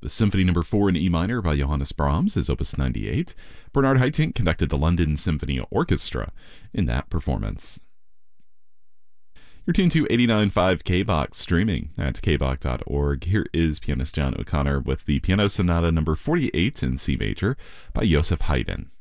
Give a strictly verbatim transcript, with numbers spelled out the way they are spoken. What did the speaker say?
The Symphony Number four in E minor by Johannes Brahms is Opus ninety-eight. Bernard Haitink conducted the London Symphony Orchestra in that performance. You're tuned to eighty-nine point five K B O X, streaming at k b o x dot org. Here is pianist John O'Connor with the Piano Sonata Number forty-eight in C major by Joseph Haydn.